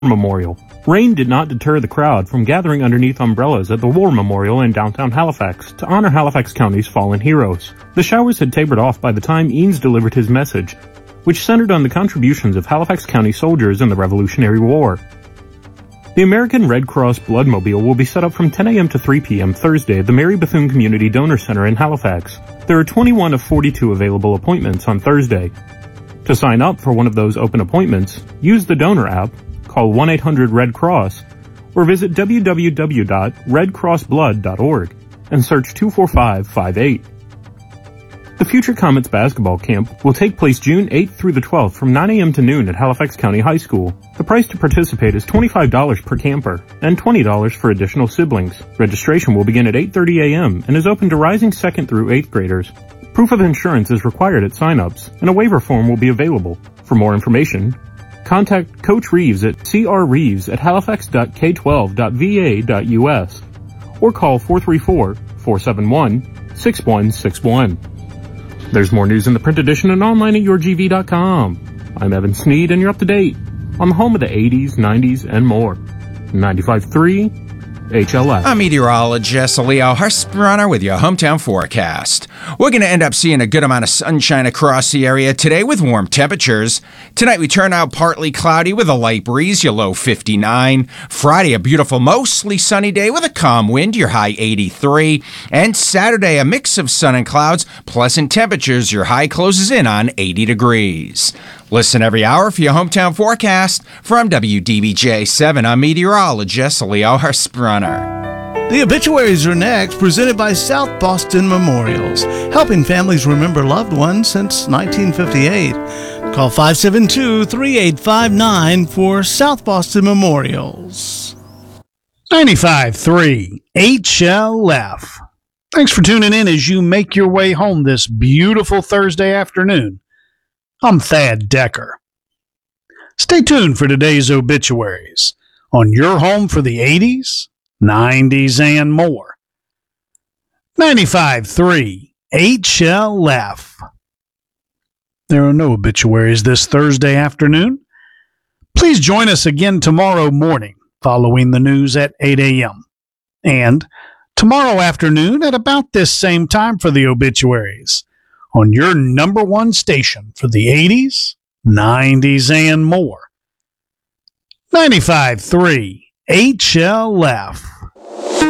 Memorial. Rain did not deter the crowd from gathering underneath umbrellas at the War Memorial in downtown Halifax to honor Halifax County's fallen heroes. The showers had tapered off by the time Eanes delivered his message, which centered on the contributions of Halifax County soldiers in the Revolutionary War. The American Red Cross Bloodmobile will be set up from 10 a.m. to 3 p.m. Thursday at the Mary Bethune Community Donor Center in Halifax. There are 21 of 42 available appointments on Thursday. To sign up for one of those open appointments, use the donor app, call 1-800-RED-CROSS, or visit www.redcrossblood.org and search 24558. The Future Comets basketball camp will take place June 8th through the 12th from 9 a.m. to noon at Halifax County High School. The price to participate is $25 per camper and $20 for additional siblings. Registration will begin at 8:30 a.m. and is open to rising 2nd through 8th graders. Proof of insurance is required at sign-ups, and a waiver form will be available. For more information, contact Coach Reeves at crreeves@halifax.k12.va.us or call 434-471-6161. There's more news in the print edition and online at yourgv.com. I'm Evan Sneed, and you're up to date on the home of the 80s, 90s, and more. 95.3 HLF. I'm meteorologist Leo Husbrunner with your hometown forecast. We're going to end up seeing a good amount of sunshine across the area today with warm temperatures. Tonight we turn out partly cloudy with a light breeze, your low 59. Friday, a beautiful, mostly sunny day with a calm wind, your high 83. And Saturday, a mix of sun and clouds, pleasant temperatures, your high closes in on 80 degrees. Listen every hour for your hometown forecast. From WDBJ7, I'm meteorologist Leo Husbrunner. The obituaries are next, presented by South Boston Memorials, helping families remember loved ones since 1958. Call 572-3859 for South Boston Memorials. 95.3 HLF. Thanks for tuning in as you make your way home this beautiful Thursday afternoon. I'm Thad Decker. Stay tuned for today's obituaries on your home for the 80s, 90s, and more. 95.3 HLF. There are no obituaries this Thursday afternoon. Please join us again tomorrow morning following the news at 8 a.m. and tomorrow afternoon at about this same time for the obituaries on your number one station for the 80s, 90s, and more. 95.3 HLF.